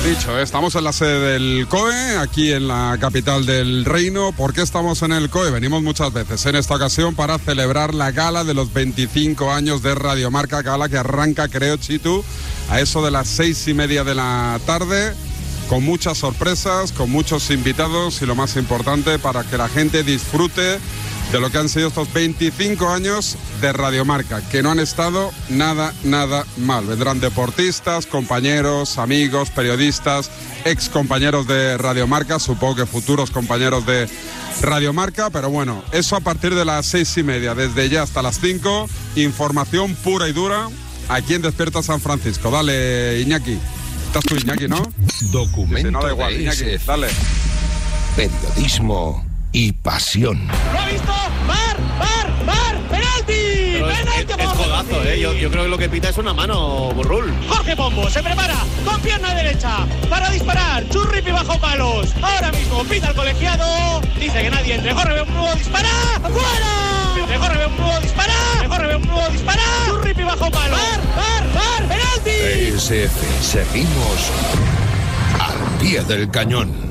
Dicho, estamos en la sede del COE, aquí en la capital del reino. ¿Por qué estamos en el COE? Venimos muchas veces en esta ocasión para celebrar la gala de los 25 años de Radio Marca, gala que arranca, creo, Chitu, a eso de las 6:30 de la tarde, con muchas sorpresas, con muchos invitados y lo más importante, para que la gente disfrute de lo que han sido estos 25 años de Radio Marca, que no han estado nada mal. Vendrán deportistas, compañeros, amigos, periodistas, ex compañeros de Radio Marca, supongo que futuros compañeros de Radio Marca, pero bueno, eso a partir de las 6:30, desde ya hasta las 5, información pura y dura aquí en Despierta San Francisco. Dale, Iñaki. Estás tú, Iñaki, ¿no? Documento sí, no da igual, Iñaki, dale. Periodismo y pasión. ¡Lo ha visto! ¡Bar! ¡Penalti! ¡Penalti! Es codazo, yo creo que lo que pita es una mano, Burrul. Jorge Pombo se prepara con pierna derecha para disparar. Churripi bajo palos. Ahora mismo pita el colegiado. Dice que nadie entre. Jorge Pombo dispara. ¡Fuera! Entre Jorge Pombo dispara. Jorge Pombo dispara. Churripi bajo palos. ¡Bar! ¡Penalti! SF, seguimos al pie del cañón.